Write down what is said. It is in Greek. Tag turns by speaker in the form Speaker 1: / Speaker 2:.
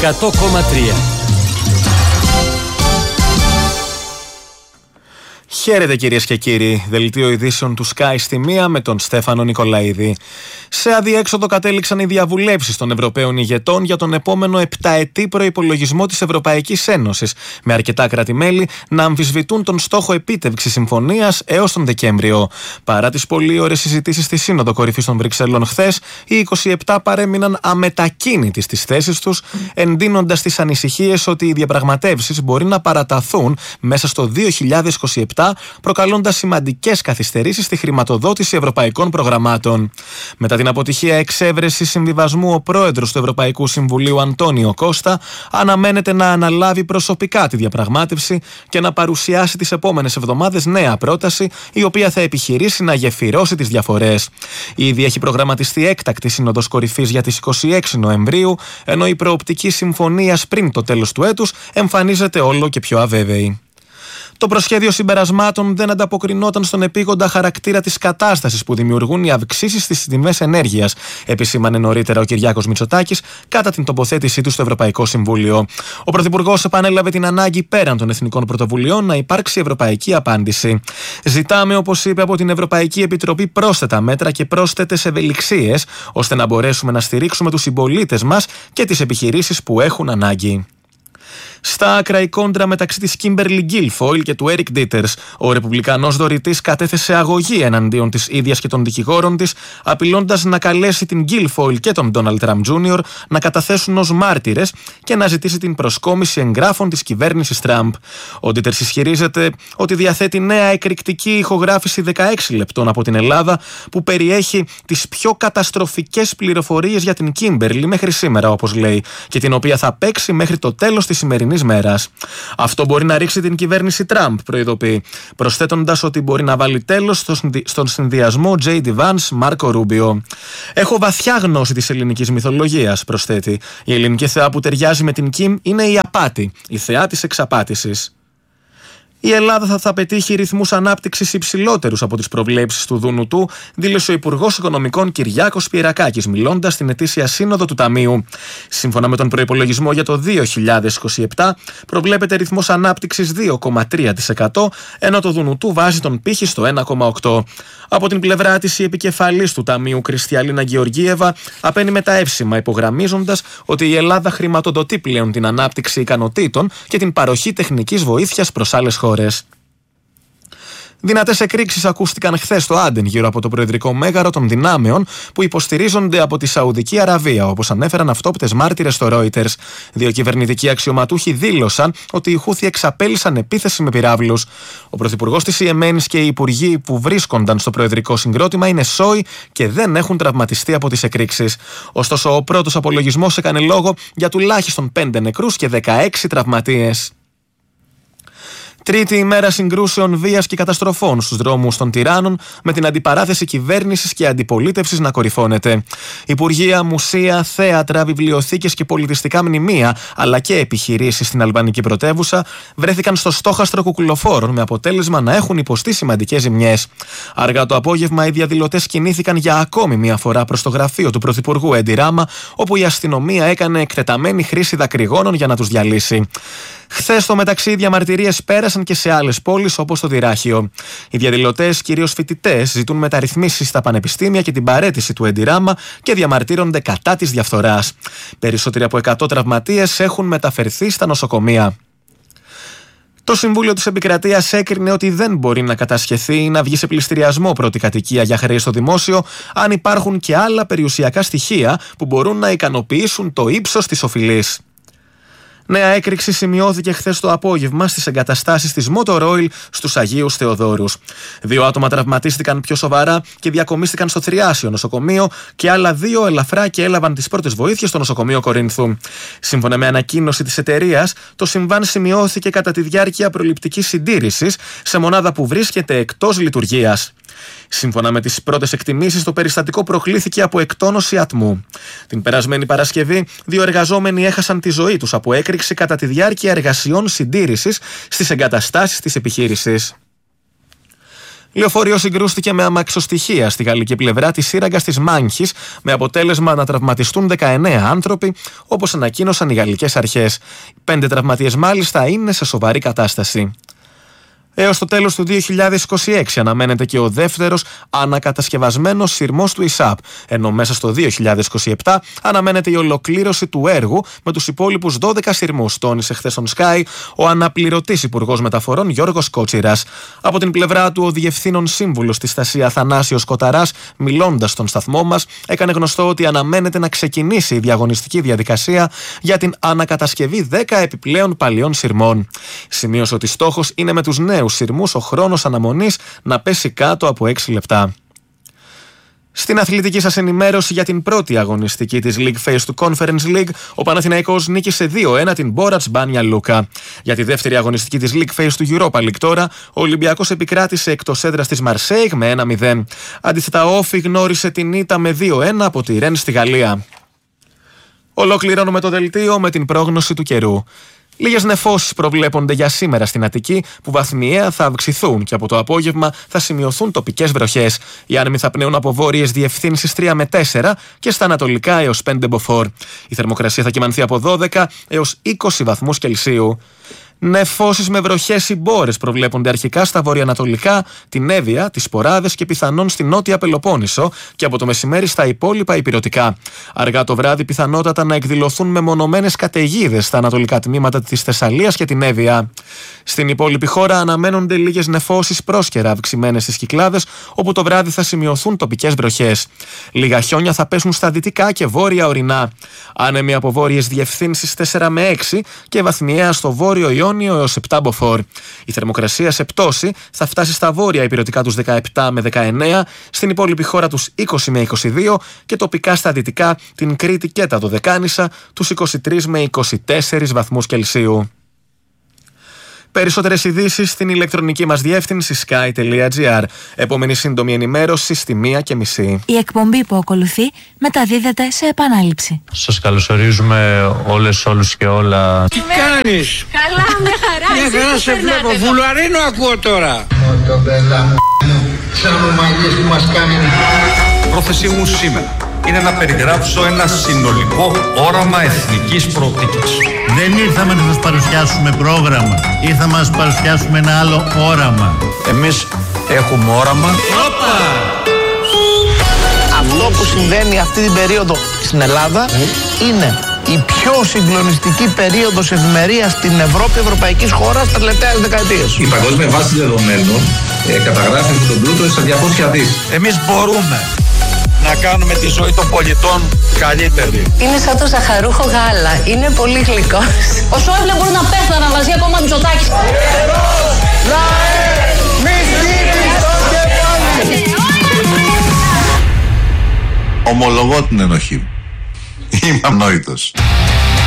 Speaker 1: 100,3.
Speaker 2: Χαίρετε κυρίες και κύριοι, δελτίο ειδήσεων του Sky στη μία με τον Στέφανο Νικολαίδη. Σε αδιέξοδο κατέληξαν οι διαβουλεύσεις των Ευρωπαίων ηγετών για τον επόμενο επταετή προϋπολογισμό της Ευρωπαϊκής Ένωσης, με αρκετά κράτη-μέλη να αμφισβητούν τον στόχο επίτευξης συμφωνίας έως τον Δεκέμβριο. Παρά τις πολύ ώρες συζητήσεις στη Σύνοδο Κορυφής των Βρυξελών χθες, οι 27 παρέμειναν αμετακίνητοι στις θέσεις τους, εντείνοντας τις ανησυχίες ότι οι διαπραγματεύσεις μπορεί να παραταθούν μέσα στο 2027, προκαλώντας σημαντικές καθυστερήσεις στη χρηματοδότηση ευρωπαϊκών προγραμμάτων. Μετά την αποτυχία εξέβρεσης συμβιβασμού, ο πρόεδρος του Ευρωπαϊκού Συμβουλίου Αντώνιο Κώστα αναμένεται να αναλάβει προσωπικά τη διαπραγμάτευση και να παρουσιάσει τις επόμενες εβδομάδες νέα πρόταση, η οποία θα επιχειρήσει να γεφυρώσει τις διαφορές. Ήδη έχει προγραμματιστεί έκτακτη Σύνοδος Κορυφής για τις 26 Νοεμβρίου, ενώ η προοπτική συμφωνίας πριν το τέλος του έτους εμφανίζεται όλο και πιο αβέβαιη. Το προσχέδιο συμπερασμάτων δεν ανταποκρινόταν στον επίγοντα χαρακτήρα της κατάστασης που δημιουργούν οι αυξήσεις στις τιμές ενέργειας, επισήμανε νωρίτερα ο Κυριάκος Μητσοτάκης κατά την τοποθέτησή του στο Ευρωπαϊκό Συμβούλιο. Ο Πρωθυπουργός επανέλαβε την ανάγκη πέραν των εθνικών πρωτοβουλειών να υπάρξει ευρωπαϊκή απάντηση. Ζητάμε, όπως είπε, από την Ευρωπαϊκή Επιτροπή πρόσθετα μέτρα και πρόσθετες ευελιξίες, ώστε να μπορέσουμε να στηρίξουμε τους συμπολίτες μας και τις επιχειρήσεις που έχουν ανάγκη. Στα άκρα η κόντρα μεταξύ της Κίμπερλι Γκίλφοιλ και του Έρικ Ντίτερς. Ο ρεπουμπλικανός δωρητής κατέθεσε αγωγή εναντίον της ίδιας και των δικηγόρων της, απειλώντας να καλέσει την Γκίλφοιλ και τον Ντόναλντ Τραμπ Τζούνιορ να καταθέσουν ως μάρτυρες και να ζητήσει την προσκόμιση εγγράφων της κυβέρνησης Τραμπ. Ο Ντίτερς ισχυρίζεται ότι διαθέτει νέα εκρηκτική ηχογράφηση 16 λεπτών από την Ελλάδα, που περιέχει τις πιο καταστροφικές πληροφορίες για την Κίμπερλι μέχρι σήμερα, όπως λέει, και την οποία θα παίξει μέχρι το τέλος της σημερινής μέρας. Αυτό μπορεί να ρίξει την κυβέρνηση Τραμπ, προειδοποιεί, προσθέτοντας ότι μπορεί να βάλει τέλος στον συνδυασμό J.D. Vance-Μάρκο Ρούμπιο. Έχω βαθιά γνώση της ελληνικής μυθολογίας, προσθέτει. Η ελληνική θεά που ταιριάζει με την Κιμ είναι η απάτη, η θεά της εξαπάτησης. Η Ελλάδα θα πετύχει ρυθμούς ανάπτυξης υψηλότερους από τις προβλέψεις του Δούνου του, δήλωσε ο Υπουργός Οικονομικών Κυριάκος Πιερακάκης, μιλώντας στην ετήσια σύνοδο του Ταμείου. Σύμφωνα με τον προϋπολογισμό για το 2027, προβλέπεται ρυθμός ανάπτυξης 2,3%, ενώ το Δούνου του βάζει τον πύχη στο 1,8%. Από την πλευρά της, η επικεφαλής του Ταμείου, Κριστιαλίνα Γεωργίεβα, απαίνει με τα εύσημα, υπογραμμίζοντας ότι η Ελλάδα χρηματοδοτεί πλέον την ανάπτυξη ικανοτήτων και την παροχή τεχνικής βοήθειας προς άλλες χώρες. Δυνατές εκρήξεις ακούστηκαν χθες στο Άντεν γύρω από το προεδρικό μέγαρο των δυνάμεων που υποστηρίζονται από τη Σαουδική Αραβία, όπως ανέφεραν αυτόπτες μάρτυρες στο Reuters. Δύο κυβερνητικοί αξιωματούχοι δήλωσαν ότι οι Χούθι εξαπέλυσαν επίθεση με πυράβλους. Ο πρωθυπουργός της Ιεμένης και οι υπουργοί που βρίσκονταν στο προεδρικό συγκρότημα είναι σόι και δεν έχουν τραυματιστεί από τις εκρήξεις. Ωστόσο, ο πρώτος απολογισμός έκανε λόγο για τουλάχιστον 5 νεκρούς και 16 τραυματίες. Τρίτη ημέρα συγκρούσεων, βίας και καταστροφών στους δρόμους των τυράννων, με την αντιπαράθεση κυβέρνησης και αντιπολίτευσης να κορυφώνεται. Υπουργεία, μουσεία, θέατρα, βιβλιοθήκες και πολιτιστικά μνημεία, αλλά και επιχειρήσεις στην αλβανική πρωτεύουσα, βρέθηκαν στο στόχαστρο κουκουλοφόρων, με αποτέλεσμα να έχουν υποστεί σημαντικές ζημιές. Αργά το απόγευμα, οι διαδηλωτές κινήθηκαν για ακόμη μία φορά προς το γραφείο του Πρωθυπουργού Έντι Ράμα, όπου η αστυνομία έκανε εκτεταμένη χρήση δακρυγόνων για να τους διαλύσει. Χθες, στο μεταξύ, οι διαμαρτυρίες πέρασαν και σε άλλες πόλεις όπως το Τυράχιο. Οι διαδηλωτές, κυρίως φοιτητές, ζητούν μεταρρυθμίσεις στα πανεπιστήμια και την παραίτηση του Έντι Ράμα και διαμαρτύρονται κατά της διαφθοράς. Περισσότεροι από 100 τραυματίες έχουν μεταφερθεί στα νοσοκομεία. Το Συμβούλιο της Επικρατείας έκρινε ότι δεν μπορεί να κατασχεθεί ή να βγει σε πληστηριασμό πρώτη κατοικία για χρέη στο δημόσιο, αν υπάρχουν και άλλα περιουσιακά στοιχεία που μπορούν να ικανοποιήσουν το ύψος της οφειλής. Νέα έκρηξη σημειώθηκε χθες το απόγευμα στις εγκαταστάσεις της Motor Oil στους Αγίους Θεοδόρους. 2 άτομα τραυματίστηκαν πιο σοβαρά και διακομίστηκαν στο Θριάσιο νοσοκομείο και άλλα 2 ελαφρά και έλαβαν τις πρώτες βοήθειες στο νοσοκομείο Κορίνθου. Σύμφωνα με ανακοίνωση της εταιρείας, το συμβάν σημειώθηκε κατά τη διάρκεια προληπτικής συντήρησης σε μονάδα που βρίσκεται εκτός λειτουργίας. Σύμφωνα με τις πρώτες εκτιμήσεις, το περιστατικό προκλήθηκε από εκτόνωση ατμού. Την περασμένη Παρασκευή, 2 εργαζόμενοι έχασαν τη ζωή τους από έκρηξη κατά τη διάρκεια εργασιών συντήρησης στις εγκαταστάσεις της επιχείρησης. Λεωφορείο συγκρούστηκε με αμαξοστοιχεία στη γαλλική πλευρά της σύραγγας της Μάνχης, με αποτέλεσμα να τραυματιστούν 19 άνθρωποι, όπως ανακοίνωσαν οι γαλλικές αρχές. 5 τραυματίες μάλιστα είναι σε σοβαρή κατάσταση. Έως το τέλος του 2026 αναμένεται και ο δεύτερος ανακατασκευασμένος σειρμός του ΙΣΑΠ, ενώ μέσα στο 2027 αναμένεται η ολοκλήρωση του έργου με τους υπόλοιπους 12 σειρμούς, τόνισε χθες στον Sky ο αναπληρωτής Υπουργός Μεταφορών Γιώργος Κότσιρας. Από την πλευρά του, ο Διευθύνων Σύμβουλος της Στασία Θανάσιος Κοταράς, μιλώντας στον σταθμό μας, έκανε γνωστό ότι αναμένεται να ξεκινήσει η διαγωνιστική διαδικασία για την ανακατασκευή 10 επιπλέον παλιών σειρμών. Σημείωσε ότι στόχος είναι με τους νέους σειρμούς ο χρόνος αναμονής να πέσει κάτω από 6 λεπτά. Στην αθλητική σας ενημέρωση για την πρώτη αγωνιστική της League Phase του Conference League, ο Παναθηναϊκός νίκησε 2-1 την Μπόρατς Μπάνια Λούκα. Για τη δεύτερη αγωνιστική της League Phase του Europa League τώρα, ο Ολυμπιακός επικράτησε εκτός έδρας της Μαρσέιγ με 1-0. Αντίθετα, ο Όφι γνώρισε την ήττα με 2-1 από τη Ρεν στη Γαλλία. Ολοκληρώνουμε το δελτίο με την πρόγνωση του καιρού. Λίγες νεφώσεις προβλέπονται για σήμερα στην Αττική, που βαθμιαία θα αυξηθούν και από το απόγευμα θα σημειωθούν τοπικές βροχές. Οι άνεμοι θα πνέουν από βόρειες διευθύνσεις 3 με 4 και στα ανατολικά έως 5 μποφόρ. Η θερμοκρασία θα κυμανθεί από 12 έως 20 βαθμούς Κελσίου. Νεφώσεις με βροχές ή μπόρες προβλέπονται αρχικά στα βορειοανατολικά, την Εύβοια, τις Σποράδες και πιθανόν στην νότια Πελοπόννησο και από το μεσημέρι στα υπόλοιπα ηπειρωτικά. Αργά το βράδυ πιθανότατα να εκδηλωθούν μεμονωμένες καταιγίδες στα ανατολικά τμήματα της Θεσσαλίας και την Εύβοια. Στην υπόλοιπη χώρα αναμένονται λίγες νεφώσεις πρόσκαιρα αυξημένες στις Κυκλάδες, όπου το βράδυ θα σημειωθούν τοπικές βροχές. Λίγα χιόνια θα πέσουν στα δυτικά και βόρεια ορεινά. Άνεμοι από βόρειες διευθύνσεις 4 με 6 και βαθμιαία στο βόρειο Ιόνιο έως 7 μποφόρ. Η θερμοκρασία σε πτώση θα φτάσει στα βόρεια ηπειρωτικά τους 17 με 19, στην υπόλοιπη χώρα τους 20 με 22 και τοπικά στα δυτικά την Κρήτη και τα Δωδεκάνησα τους 23 με 24 βαθμούς Κελσίου. Περισσότερες ειδήσεις στην ηλεκτρονική μας διεύθυνση sky.gr. Επόμενη σύντομη ενημέρωση στη 1:30.
Speaker 1: Η εκπομπή που ακολουθεί μεταδίδεται σε επανάληψη.
Speaker 3: Σας καλωσορίζουμε όλους και όλα.
Speaker 4: Τι κάνεις?
Speaker 5: Καλά, μια χαρά.
Speaker 4: Μια χαρά σε βλέπω. Βουλαρίνο ακούω τώρα.
Speaker 6: Μοτομπέλα μου, σαν ο μαγείς που μας κάνει.
Speaker 7: Η πρόθεσή μου σήμερα είναι να περιγράψω ένα συνολικό όραμα εθνικής προοπτικής.
Speaker 8: Δεν ήρθαμε να σας παρουσιάσουμε πρόγραμμα, ήρθαμε να σας παρουσιάσουμε ένα άλλο όραμα.
Speaker 7: Εμείς έχουμε όραμα.
Speaker 9: Αυτό που συμβαίνει αυτή την περίοδο στην Ελλάδα είναι η πιο συγκλονιστική περίοδος ευημερίας στην Ευρώπη, ευρωπαϊκής χώρας τα τελευταίες δεκαετίες.
Speaker 10: Η παγκόσμια βάση δεδομένων καταγράφει αυτόν τον πλούτο στα 200 δις.
Speaker 7: Εμείς μπορούμε να κάνουμε τη ζωή των πολιτών καλύτερη.
Speaker 5: Είναι σαν το ζαχαρούχο γάλα. Είναι πολύ γλυκός. Ο Σόιμπλε μπορεί να πέθανε μαζί ακόμα Μητσοτάκης.
Speaker 6: Ομολογώ την ενοχή μου. Είμαι ανόητος.